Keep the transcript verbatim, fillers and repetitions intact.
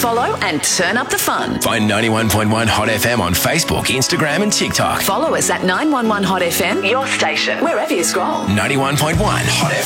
follow and turn up the fun. Find ninety-one point one Hot F M on Facebook, Instagram and TikTok. Follow us at nine one one Hot F M, your station, wherever you scroll. ninety-one point one Hot F M.